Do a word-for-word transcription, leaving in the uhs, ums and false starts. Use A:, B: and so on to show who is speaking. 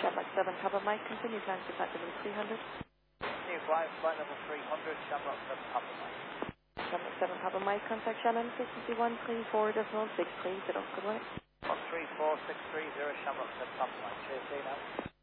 A: Shamrock seven Papa Mike, continue time to flight level three hundred.
B: New flight, flight level three hundred, Shamrock seven Papa Mike.
A: Shamrock seven Papa Mike, contact Shannon, frequency one three four point six three, good luck, good luck.
B: one three four six three zero, Shamrock seven Papa Mike, cheers, see you now.